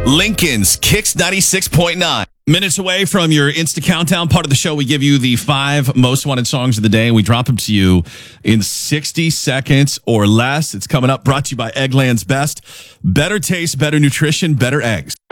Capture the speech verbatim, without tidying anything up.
Lincoln's Kicks ninety-six point nine. Minutes away from your Insta Countdown part of the show, we give you the five most wanted songs of the day, and we drop them to you in sixty seconds or less. It's coming up, brought to you by Eggland's Best. Better taste, better nutrition, better eggs.